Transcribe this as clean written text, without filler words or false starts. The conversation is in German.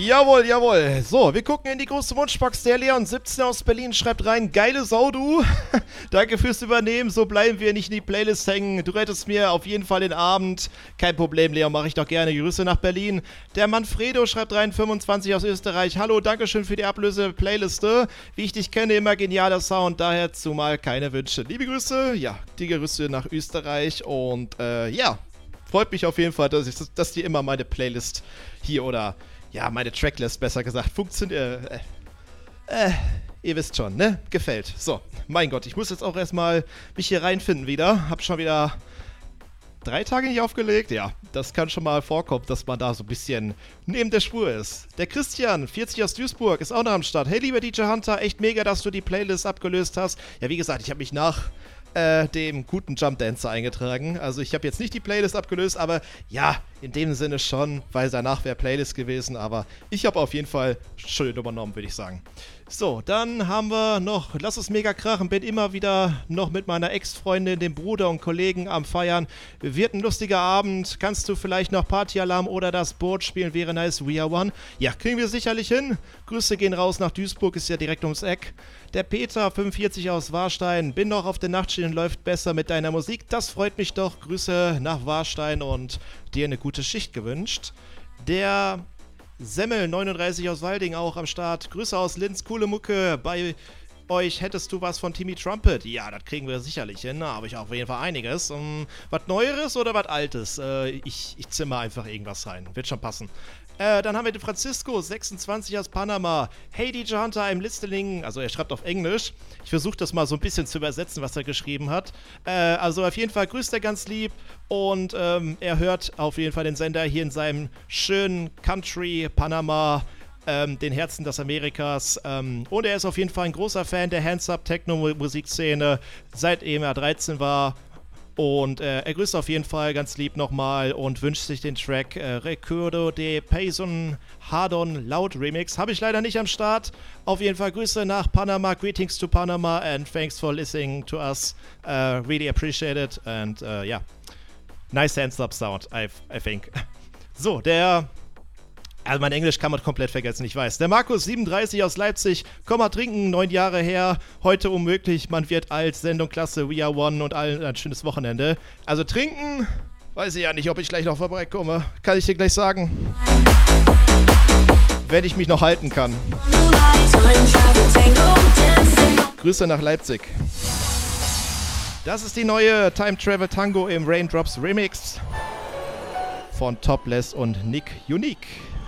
Jawohl, jawohl. So, wir gucken in die große Wunschbox. Der Leon 17 aus Berlin schreibt rein, geile Sau, du. Danke fürs Übernehmen, so bleiben wir nicht in die Playlist hängen. Du rettest mir auf jeden Fall den Abend. Kein Problem, Leon, mache ich doch gerne. Grüße nach Berlin. Der Manfredo schreibt rein, 25 aus Österreich. Hallo, dankeschön für die Ablöse-Playliste. Wie ich dich kenne, immer genialer Sound, daher zumal keine Wünsche. Liebe Grüße, ja, die Grüße nach Österreich und ja, freut mich auf jeden Fall, dass die immer meine Playlist hier oder ja, meine Tracklist, besser gesagt, funktioniert. Ihr wisst schon, ne? Gefällt. So, mein Gott, ich muss jetzt auch erstmal mich hier reinfinden wieder. Hab schon wieder 3 Tage nicht aufgelegt. Ja, das kann schon mal vorkommen, dass man da so ein bisschen neben der Spur ist. Der Christian, 40 aus Duisburg, ist auch noch am Start. Hey, lieber DJ Hunter, echt mega, dass du die Playlist abgelöst hast. Ja, wie gesagt, ich habe mich nach dem guten Jump Dancer eingetragen. Also ich habe jetzt nicht die Playlist abgelöst, aber ja, in dem Sinne schon, weil danach wäre Playlist gewesen, aber ich habe auf jeden Fall schön übernommen, würde ich sagen. So, dann haben wir noch, lass es mega krachen, bin immer wieder noch mit meiner Ex-Freundin, dem Bruder und Kollegen am Feiern. Wird ein lustiger Abend, kannst du vielleicht noch Partyalarm oder das Board spielen, wäre nice, we are one. Ja, kriegen wir sicherlich hin. Grüße gehen raus nach Duisburg, ist ja direkt ums Eck. Der Peter, 45 aus Warstein, bin noch auf der Nachtschiene, läuft besser mit deiner Musik, das freut mich doch. Grüße nach Warstein und dir eine gute Schicht gewünscht. Der Semmel, 39 aus Walding, auch am Start. Grüße aus Linz, coole Mucke. Bei euch hättest du was von Timmy Trumpet? Ja, das kriegen wir sicherlich hin. Da habe ich auf jeden Fall einiges. Was Neueres oder was Altes? Ich zimmer einfach irgendwas rein. Wird schon passen. Dann haben wir den Francisco, 26 aus Panama. Hey DJ Hunter, I'm listening. Also er schreibt auf Englisch. Ich versuche das mal so ein bisschen zu übersetzen, was er geschrieben hat. Also auf jeden Fall grüßt er ganz lieb. Und er hört auf jeden Fall den Sender hier in seinem schönen Country Panama, den Herzen des Amerikas. Und er ist auf jeden Fall ein großer Fan der Hands-Up-Techno-Musikszene, seitdem er 13 war. Und er grüßt auf jeden Fall ganz lieb nochmal und wünscht sich den Track Recuerdo de Payson Hardon Loud Remix. Habe ich leider nicht am Start. Auf jeden Fall Grüße nach Panama, greetings to Panama and thanks for listening to us. Really appreciate it and yeah, nice hands-up sound, I think. So, also mein Englisch kann man komplett vergessen, ich weiß. Der Markus, 37 aus Leipzig, komm mal trinken, 9 Jahre her, heute unmöglich, man wird alt, Sendung klasse, We Are One und allen ein schönes Wochenende. Also trinken, weiß ich ja nicht, ob ich gleich noch vorbeikomme, kann ich dir gleich sagen. Wenn ich mich noch halten kann. Grüße nach Leipzig. Das ist die neue Time Travel Tango im Raindrops Remix von Topless und Nick Unique.